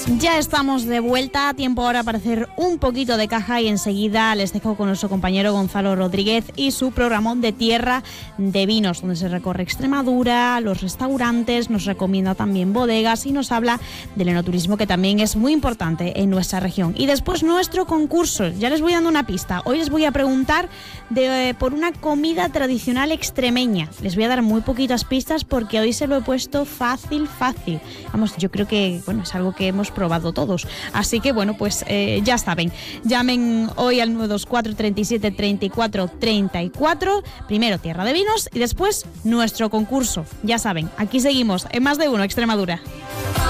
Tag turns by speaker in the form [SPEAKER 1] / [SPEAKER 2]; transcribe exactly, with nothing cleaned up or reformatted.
[SPEAKER 1] Ya estamos de vuelta, tiempo ahora para hacer un poquito de caja y enseguida les dejo con nuestro compañero Gonzalo Rodríguez y su programón de Tierra de Vinos, donde se recorre Extremadura, los restaurantes, nos recomienda también bodegas y nos habla del enoturismo, que también es muy importante en nuestra región. Y después nuestro concurso, ya les voy dando una pista, hoy les voy a preguntar de, eh, por una comida tradicional extremeña. Les voy a dar muy poquitas pistas porque hoy se lo he puesto fácil, fácil. Vamos, yo creo que bueno, es algo que hemos probado todos. Así que bueno, pues eh, ya saben, llamen hoy al nueve dos cuatro, treinta y siete, treinta y cuatro, treinta y cuatro, primero Tierra de Vinos y después nuestro concurso. Ya saben, aquí seguimos en Más de Uno Extremadura.